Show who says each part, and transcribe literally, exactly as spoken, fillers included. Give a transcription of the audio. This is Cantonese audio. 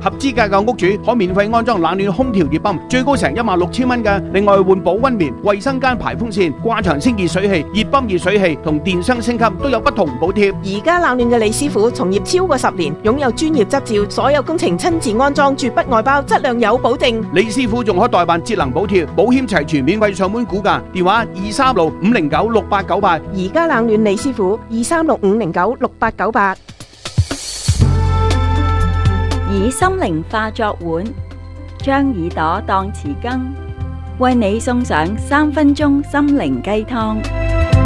Speaker 1: 合資格嘅屋主可免費安裝冷暖空調熱泵，最高成一萬六千蚊嘅。另外換保溫棉、衛生間排風扇、掛牆清熱水器、熱泵熱水器同電箱升級都有不同補貼。
Speaker 2: 而家冷暖嘅李師傅從業超過十年，擁有專業執照，所有工程親自安裝，絕不外包，質量有保證。
Speaker 1: 李師傅仲可代辦節能補貼，保險齊全，免費上門估價，電話二三六五零九六八九八。
Speaker 2: 而家冷暖李師傅二三六五零九六八九八。
Speaker 3: 以心靈化作碗，將耳朵當匙羹，為你送上三分鐘心靈雞湯。